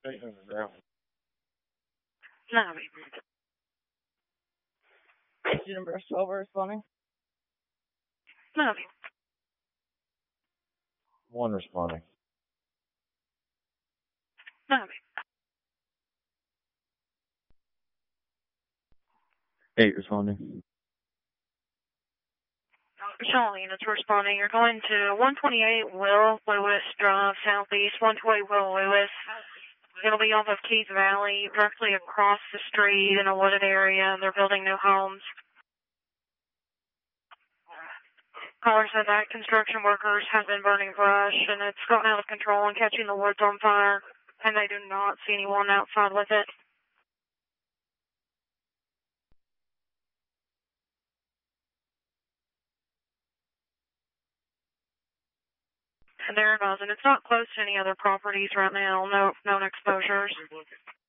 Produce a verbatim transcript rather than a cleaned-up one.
No. Student Brush twelve responding? No. One responding. No. Eight responding. Charlene is responding. You're going to one twenty-eight Will Lewis Drive, Southeast, one twenty Will Lewis. It'll be off of Keith Valley, directly across the street in a wooded area. They're building new homes. Caller said that construction workers have been burning brush, and it's gotten out of control and catching the woods on fire, and they do not see anyone outside with it. And they're advising it's not close to any other properties right now, no known exposures.